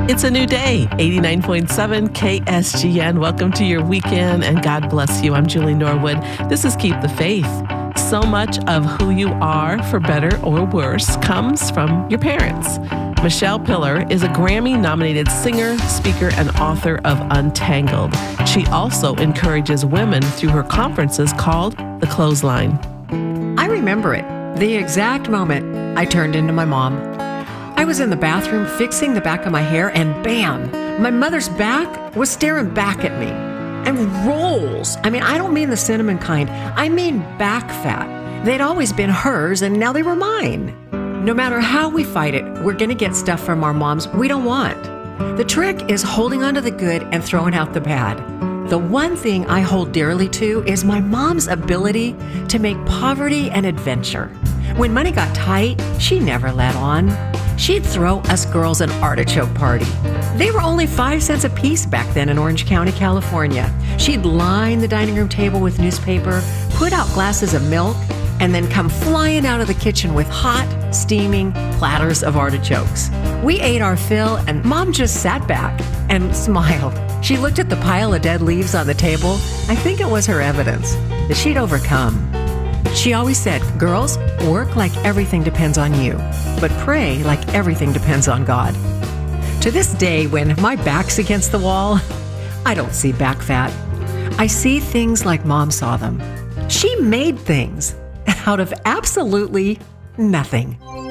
It's a new day, 89.7 KSGN. Welcome to your weekend and God bless you. I'm Julie Norwood. This is Keep the Faith. So much of who you are, for better or worse, comes from your parents. Michelle Pillar is a Grammy-nominated singer, speaker, and author of Untangled. She also encourages women through her conferences called The Clothesline. I remember it, the exact moment I turned into my mom. I was in the bathroom fixing the back of my hair and bam, my mother's back was staring back at me. And rolls. I mean, I don't mean the cinnamon kind. I mean back fat. They'd always been hers and now they were mine. No matter how we fight it, we're going to get stuff from our moms we don't want. The trick is holding on to the good and throwing out the bad. The one thing I hold dearly to is my mom's ability to make poverty an adventure. When money got tight, she never let on. She'd throw us girls an artichoke party. They were only 5 cents a piece back then in Orange County, California. She'd line the dining room table with newspaper, put out glasses of milk, and then come flying out of the kitchen with hot, steaming platters of artichokes. We ate our fill, and Mom just sat back and smiled. She looked at the pile of dead leaves on the table. I think it was her evidence that she'd overcome. She always said, girls, work like everything depends on you, but pray like everything depends on God. To this day, when my back's against the wall, I don't see back fat. I see things like Mom saw them. She made things out of absolutely nothing.